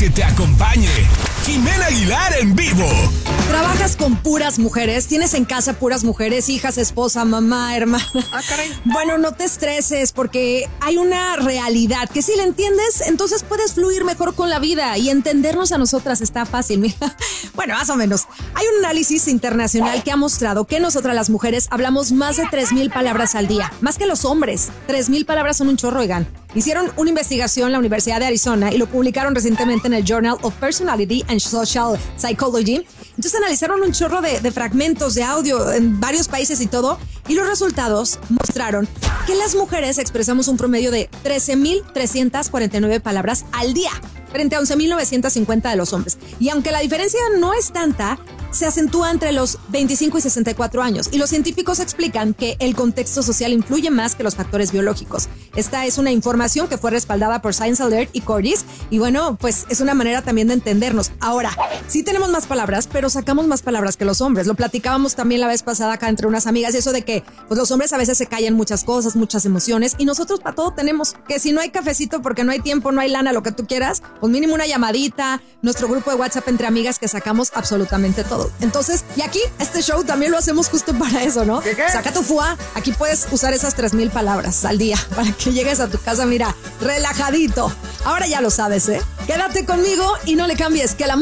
que te acompañe. Jimena Aguilar en vivo. ¿Trabajas con puras mujeres? ¿Tienes en casa puras mujeres? Hijas, esposa, mamá, hermana. Ah, caray. Bueno, no te estreses porque hay una realidad que si la entiendes, entonces puedes fluir mejor con la vida y entendernos a nosotras está fácil. Mira, bueno, más o menos. Hay un análisis internacional que ha mostrado que nosotras las mujeres hablamos más de 3,000 palabras al día, más que los hombres. 3,000 palabras son un chorro, oigan. Hicieron una investigación en la Universidad de Arizona y lo publicaron recientemente en el Journal of Personality and Social Psychology. Entonces analizaron un chorro de fragmentos de audio en varios países y todo, y los resultados mostraron que las mujeres expresamos un promedio de 13,349 palabras al día, frente a 11,950 de los hombres. Y aunque la diferencia no es tanta, se acentúa entre los 25 y 64 años. Y los científicos explican que el contexto social influye más que los factores biológicos. Esta es una información que fue respaldada por Science Alert y Cordis. Y bueno, pues es una manera también de entendernos. Ahora, sí tenemos más palabras, pero sacamos más palabras que los hombres. Lo platicábamos también la vez pasada acá entre unas amigas. Eso de que pues los hombres a veces se callan muchas cosas, muchas emociones. Y nosotros para todo tenemos. Que si no hay cafecito porque no hay tiempo, no hay lana, lo que tú quieras, pues mínimo una llamadita, nuestro grupo de WhatsApp entre amigas que sacamos absolutamente todo. Entonces, y aquí, este show también lo hacemos justo para eso, ¿no? ¿Qué? Saca tu fuá. Aquí puedes usar esas 3,000 palabras al día para que llegues a tu casa, mira, relajadito. Ahora ya lo sabes, ¿eh? Quédate conmigo y no le cambies, que la